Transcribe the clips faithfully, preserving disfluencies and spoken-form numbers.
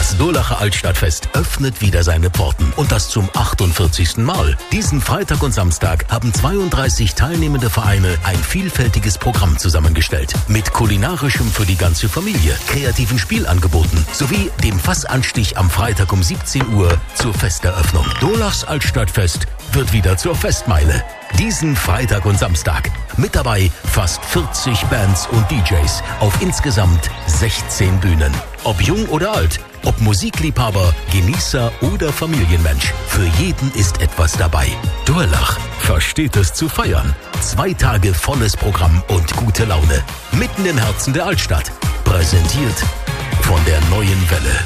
Das Durlacher Altstadtfest öffnet wieder seine Pforten und das zum achtundvierzigsten Mal. Diesen Freitag und Samstag haben zweiunddreißig teilnehmende Vereine ein vielfältiges Programm zusammengestellt. Mit kulinarischem für die ganze Familie, kreativen Spielangeboten sowie dem Fassanstich am Freitag um siebzehn Uhr zur Festeröffnung. Durlachs Altstadtfest wird wieder zur Festmeile. Diesen Freitag und Samstag. Mit dabei fast vierzig Bands und D Js auf insgesamt sechzehn Bühnen. Ob jung oder alt, ob Musikliebhaber, Genießer oder Familienmensch. Für jeden ist etwas dabei. Durlach versteht es zu feiern. Zwei Tage volles Programm und gute Laune. Mitten im Herzen der Altstadt. Präsentiert von der Neuen Welle.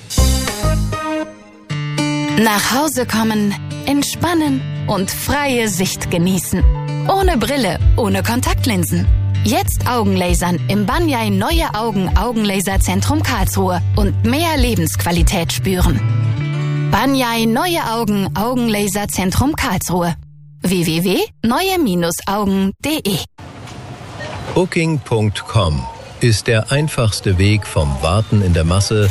Nach Hause kommen, entspannen und freie Sicht genießen. Ohne Brille, ohne Kontaktlinsen. Jetzt Augenlasern im Banyai Neue Augen Augenlaserzentrum Karlsruhe und mehr Lebensqualität spüren. Banyai Neue Augen Augenlaserzentrum Karlsruhe. w w w punkt neue augen punkt de Booking Punkt com ist der einfachste Weg vom Warten in der Masse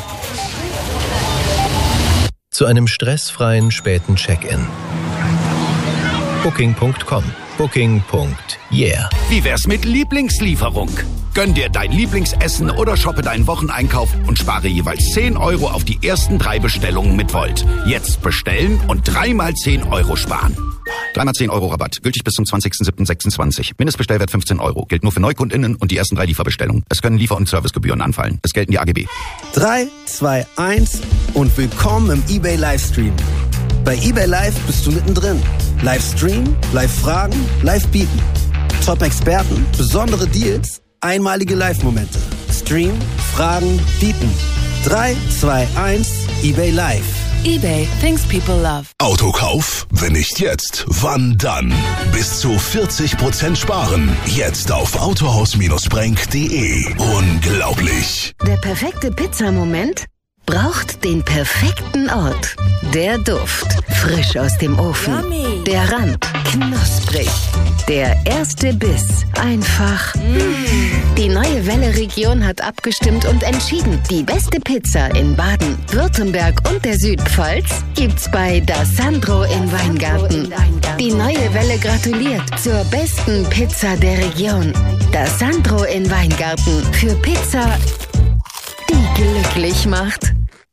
zu einem stressfreien späten Check-in. Booking Punkt com. Booking. Yeah. Wie wär's mit Lieblingslieferung? Gönn dir dein Lieblingsessen oder shoppe deinen Wocheneinkauf und spare jeweils zehn Euro auf die ersten drei Bestellungen mit Volt. Jetzt bestellen und dreimal zehn Euro sparen. Dreimal zehn Euro Rabatt. Gültig bis zum zwanzigsten siebten sechsundzwanzig. Mindestbestellwert fünfzehn Euro. Gilt nur für NeukundInnen und die ersten drei Lieferbestellungen. Es können Liefer- und Servicegebühren anfallen. Es gelten die A G B. drei, zwei, eins und willkommen im eBay Livestream. Bei eBay Live bist du mittendrin. Livestream, Live-Fragen, Live-Bieten. Top-Experten, besondere Deals, einmalige Live-Momente. Stream, Fragen, Bieten. drei, zwei, eins, eBay Live. eBay, things people love. Autokauf? Wenn nicht jetzt, wann dann? Bis zu vierzig Prozent sparen. Jetzt auf autohaus Bindestrich brenk punkt de. Unglaublich. Der perfekte Pizzamoment braucht den perfekten Ort. Der Duft, frisch aus dem Ofen. Yummy. Der Rand, knusprig. Der erste Biss, einfach. Mm. Die Neue Welle Region hat abgestimmt und entschieden. Die beste Pizza in Baden, Württemberg und der Südpfalz gibt's bei Das Sandro in Weingarten. Die Neue Welle gratuliert zur besten Pizza der Region. Das Sandro in Weingarten für Pizza, die glücklich macht.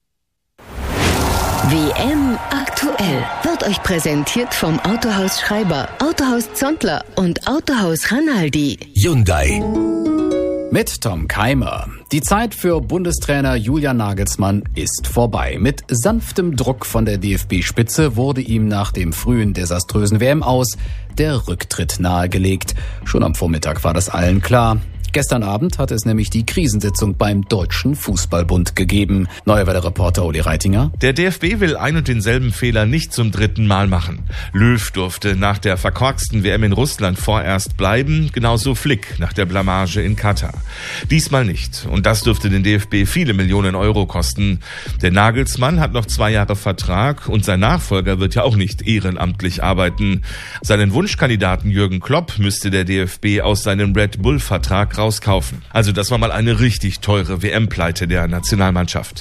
W M aktuell wird euch präsentiert vom Autohaus Schreiber, Autohaus Zontler und Autohaus Ranaldi. Hyundai. Mit Tom Keimer. Die Zeit für Bundestrainer Julian Nagelsmann ist vorbei. Mit sanftem Druck von der D F B-Spitze wurde ihm nach dem frühen desaströsen W M-Aus der Rücktritt nahegelegt. Schon am Vormittag war das allen klar. Gestern Abend hatte es nämlich die Krisensitzung beim Deutschen Fußballbund gegeben. Neue Welle-Reporter Uli Reitinger. Der D F B will ein und denselben Fehler nicht zum dritten Mal machen. Löw durfte nach der verkorksten W M in Russland vorerst bleiben, genauso Flick nach der Blamage in Katar. Diesmal nicht. Und das dürfte den D F B viele Millionen Euro kosten. Der Nagelsmann hat noch zwei Jahre Vertrag und sein Nachfolger wird ja auch nicht ehrenamtlich arbeiten. Seinen Wunschkandidaten Jürgen Klopp müsste der D F B aus seinem Red Bull-Vertrag rauskaufen. Also das war mal eine richtig teure W M-Pleite der Nationalmannschaft.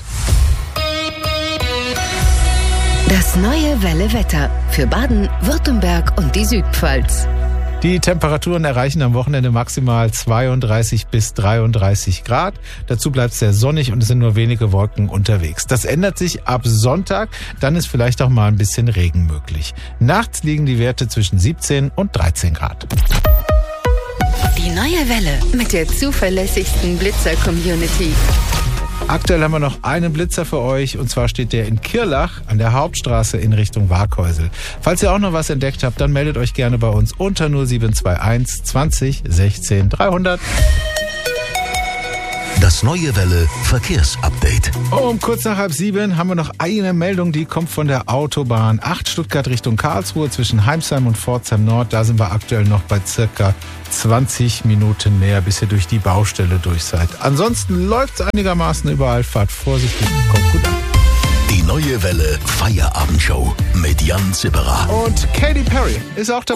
Das neue Welle-Wetter für Baden, Württemberg und die Südpfalz. Die Temperaturen erreichen am Wochenende maximal zweiunddreißig bis dreiunddreißig Grad. Dazu bleibt es sehr sonnig und es sind nur wenige Wolken unterwegs. Das ändert sich ab Sonntag, dann ist vielleicht auch mal ein bisschen Regen möglich. Nachts liegen die Werte zwischen siebzehn und dreizehn Grad. Die neue Welle mit der zuverlässigsten Blitzer-Community. Aktuell haben wir noch einen Blitzer für euch und zwar steht der in Kirlach an der Hauptstraße in Richtung Waaghäusel. Falls ihr auch noch was entdeckt habt, dann meldet euch gerne bei uns unter null sieben zwei eins zwanzig sechzehn dreihundert. Das Neue Welle Verkehrsupdate. Um kurz nach halb sieben haben wir noch eine Meldung, die kommt von der Autobahn acht Stuttgart Richtung Karlsruhe zwischen Heimsheim und Pforzheim Nord. Da sind wir aktuell noch bei circa zwanzig Minuten mehr, bis ihr durch die Baustelle durch seid. Ansonsten läuft es einigermaßen überall. Fahrt vorsichtig, kommt gut an. Die Neue Welle Feierabendshow mit Jan Zipperer. Und Katy Perry ist auch dabei.